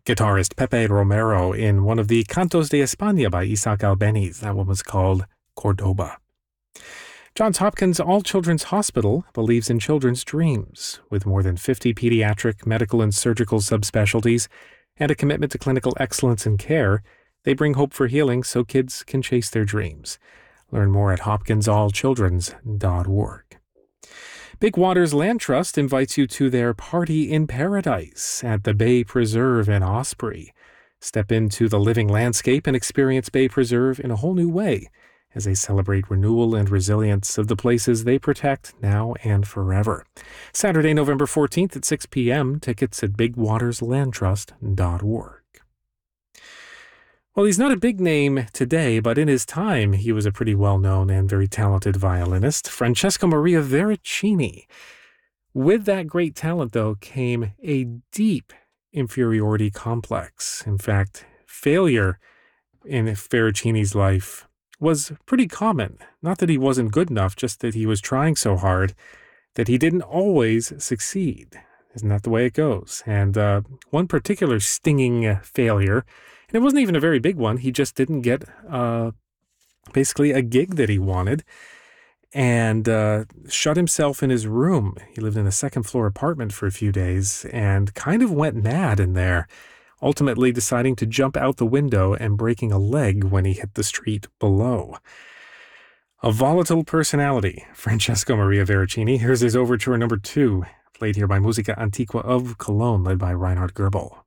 guitarist Pepe Romero in one of the Cantos de España by Isaac Albeniz. That one was called Cordoba. Johns Hopkins All Children's Hospital believes in children's dreams. With more than 50 pediatric, medical, and surgical subspecialties and a commitment to clinical excellence in care, they bring hope for healing so kids can chase their dreams. Learn more at hopkinsallchildrens.org. Big Waters Land Trust invites you to their Party in Paradise at the Bay Preserve in Osprey. Step into the living landscape and experience Bay Preserve in a whole new way as they celebrate renewal and resilience of the places they protect now and forever. Saturday, November 14th at 6 p.m. Tickets at bigwaterslandtrust.org. Well, he's not a big name today, but in his time, he was a pretty well-known and very talented violinist, Francesco Maria Veracini. With that great talent, though, came a deep inferiority complex. In fact, failure in Veracini's life was pretty common. Not that he wasn't good enough, just that he was trying so hard that he didn't always succeed. Isn't that the way it goes? And one particular stinging failure, and it wasn't even a very big one, he just didn't get basically a gig that he wanted, and shut himself in his room. He lived in a second-floor apartment for a few days and kind of went mad in there, ultimately deciding to jump out the window and breaking a leg when he hit the street below. A volatile personality, Francesco Maria Veracini. Here's his overture number 2, played here by Musica Antiqua of Cologne, led by Reinhard Goebel.